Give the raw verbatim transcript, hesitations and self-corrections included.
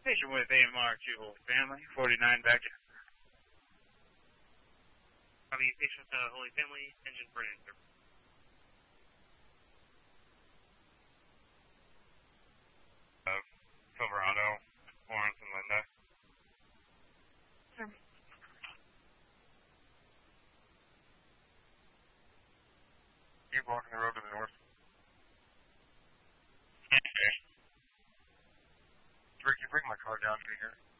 Station with A M R two Holy Family, forty-nine back to... Copy, station with uh, Holy Family, engine for an answer. Uh, Silverado, Lawrence and Linda. Sure. You blocking the road to the north. Okay. Rick, you bring my car down to here.